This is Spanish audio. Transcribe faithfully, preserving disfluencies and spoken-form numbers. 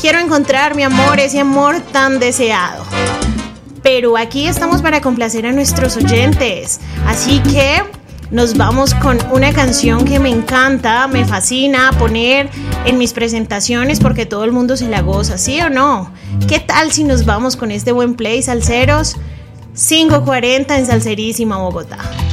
quiero encontrar, mi amor, ese amor tan deseado. Pero aquí estamos para complacer a nuestros oyentes. Así que nos vamos con una canción que me encanta, me fascina poner en mis presentaciones porque todo el mundo se la goza, ¿sí o no? ¿Qué tal si nos vamos con este buen play, salseros? cinco cuarenta en Salserísima Bogotá.